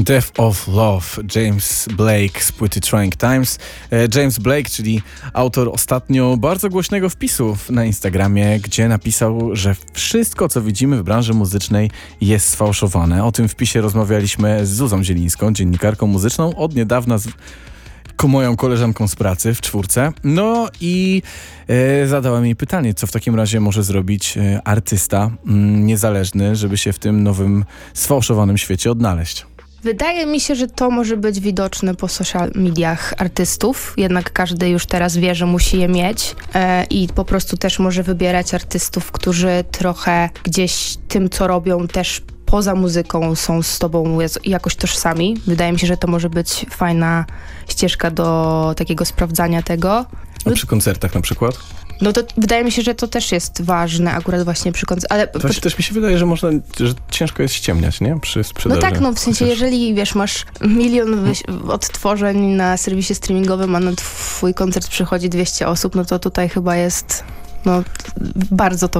Death of Love, James Blake z płyty Trying Times. James Blake, czyli autor ostatnio bardzo głośnego wpisu na Instagramie, gdzie napisał, że wszystko, co widzimy w branży muzycznej, jest sfałszowane. O tym wpisie rozmawialiśmy z Zuzą Zielińską, dziennikarką muzyczną, od niedawna moją koleżanką z pracy w czwórce. No i zadała mi pytanie, co w takim razie może zrobić artysta niezależny, żeby się w tym nowym, sfałszowanym świecie odnaleźć. Wydaje mi się, że to może być widoczne po social mediach artystów. Jednak każdy już teraz wie, że musi je mieć i po prostu też może wybierać artystów, którzy trochę gdzieś tym, co robią, też poza muzyką są z tobą jakoś tożsami. Wydaje mi się, że to może być fajna ścieżka do takiego sprawdzania tego. A przy koncertach na przykład? No to wydaje mi się, że to też jest ważne akurat właśnie przy koncertach. Ale właśnie też mi się wydaje, że ciężko jest ściemniać, nie? Przy sprzedaży. No tak, no w sensie, jeżeli wiesz, masz 1 milion odtworzeń na serwisie streamingowym, a na twój koncert przychodzi 200 osób, no to tutaj chyba jest bardzo to